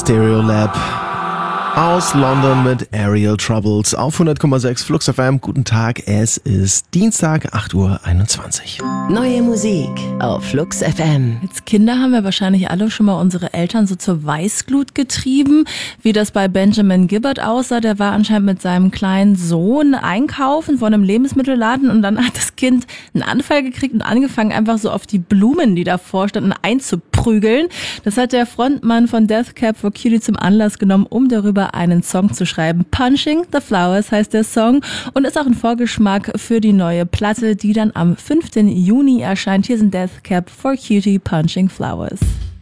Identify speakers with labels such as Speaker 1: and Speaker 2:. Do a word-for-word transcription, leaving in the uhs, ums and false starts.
Speaker 1: Stereolab aus London mit Aerial Troubles auf hundert Komma sechs Flux F M. Guten Tag, es ist Dienstag, acht Uhr einundzwanzig.
Speaker 2: Neue Musik auf Flux F M.
Speaker 3: Als Kinder haben wir wahrscheinlich alle schon mal unsere Eltern so zur Weißglut getrieben, wie das bei Benjamin Gibbard aussah. Der war anscheinend mit seinem kleinen Sohn einkaufen von einem Lebensmittelladen und dann hat das Kind einen Anfall gekriegt und angefangen einfach so auf die Blumen, die davor standen, einzuprügeln. Das hat der Frontmann von Death Cab for Cutie zum Anlass genommen, um darüber einen Song zu schreiben. Punching the Flowers heißt der Song und ist auch ein Vorgeschmack für die neue Platte, die dann am fünften Juni erscheint. Hier sind Death Cab for Cutie, Punching Flowers.